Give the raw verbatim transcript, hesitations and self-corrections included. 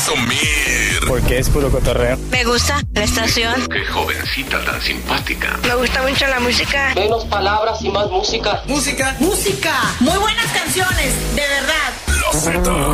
presumir. Porque es puro cotorreo. Me gusta la estación. Qué jovencita tan simpática. Me gusta mucho la música. Menos palabras y más música. Música. Música. Muy buenas canciones, de verdad. Los Z.